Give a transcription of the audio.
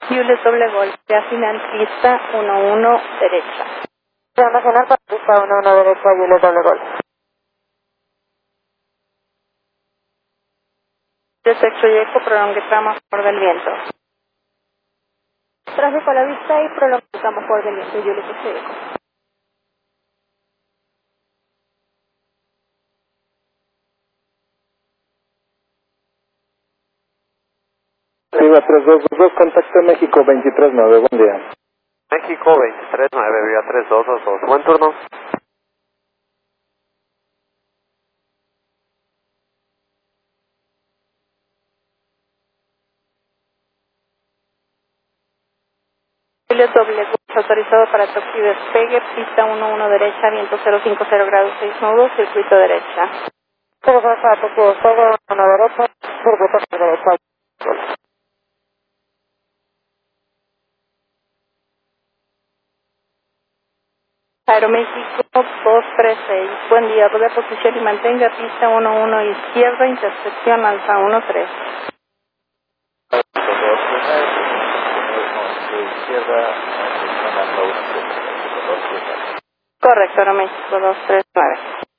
Juliet doble golpe, ya final pista 11 derecha. Nacional para pista 11 derecha, Juliet doble golpe. Detecto y eco, prolongue tramo a favor del viento. Tráfico a la vista y prolongue tramo a favor del viento, Juliet y eco. Viva 3222, contacto México 239, buen día. México 239, vía 3222, buen turno. Juliet doble golpe, autorizado para taxi despegue, pista 11 derecha, viento 050 grados 6 nudos, circuito derecha. Todo para Tokio despegue, 1 derecha, circuito derecha. Aeroméxico 236, buen día, doble posición y mantenga pista 11 izquierda, intersección alfa 13. Correcto, Aeroméxico 239.